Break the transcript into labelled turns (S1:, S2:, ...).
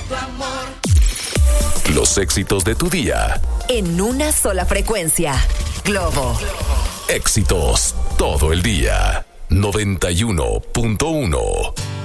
S1: tu amor.
S2: Los éxitos de tu día.
S3: En una sola frecuencia. Globo.
S2: Éxitos todo el día. 91.1.